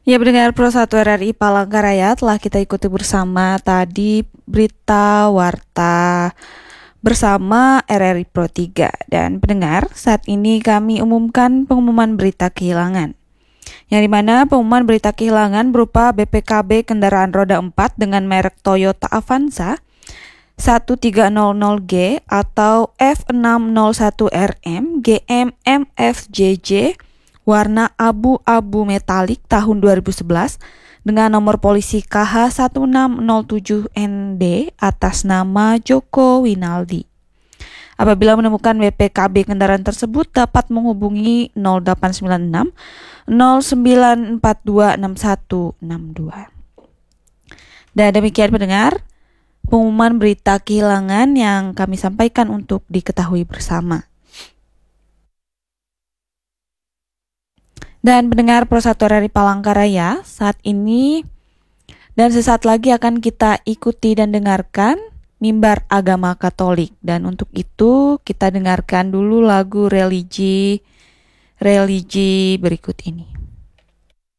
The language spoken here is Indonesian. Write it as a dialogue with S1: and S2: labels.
S1: Ya, pendengar Pro 1 RRI Palangkaraya, telah kita ikuti bersama tadi berita warta bersama RRI Pro 3. Dan pendengar, saat ini kami umumkan pengumuman berita kehilangan. Yang dimana pengumuman berita kehilangan berupa BPKB kendaraan roda 4 dengan merek Toyota Avanza 1300G atau F601RM GM MFJJ warna abu-abu metalik tahun 2011 dengan nomor polisi KH1607ND atas nama Joko Winaldi. Apabila menemukan BPKB kendaraan tersebut dapat menghubungi 0896 0942 6162. Dan demikian pendengar, pengumuman berita kehilangan yang kami sampaikan untuk diketahui bersama. Dan pendengar Pro 1 RRI Palangkaraya, saat ini dan sesaat lagi akan kita ikuti dan dengarkan mimbar agama Katolik. Dan untuk itu kita dengarkan dulu lagu religi berikut ini.